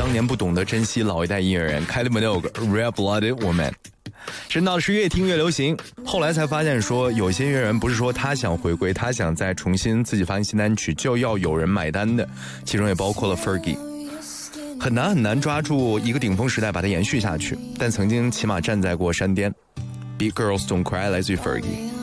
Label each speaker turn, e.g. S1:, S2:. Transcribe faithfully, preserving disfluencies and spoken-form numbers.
S1: 当年不懂得珍惜老一代音乐人 Kylie Minogue Red Blooded Woman。真的是越听越流行，后来才发现说有些音乐人不是说他想回归，他想再重新自己发行新单曲就要有人买单的，其中也包括了 Fergie。 很难很难抓住一个顶峰时代把它延续下去，但曾经起码站在过山巅。 Big Girls Don't Cry 来自于 Fergie。